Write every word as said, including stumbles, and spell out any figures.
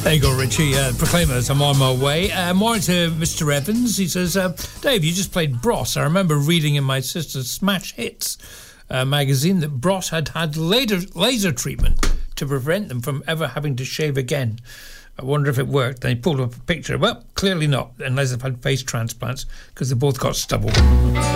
There you go, Richie. Uh, Proclaimers, I'm on my way. Uh, more to Mister Evans. He says, uh, Dave, you just played Bros. I remember reading in my sister's Smash Hits uh, magazine that Bros had had laser, laser treatment to prevent them from ever having to shave again. I wonder if it worked. Then he pulled up a picture. Well, clearly not, unless they've had face transplants, because they both got stubble.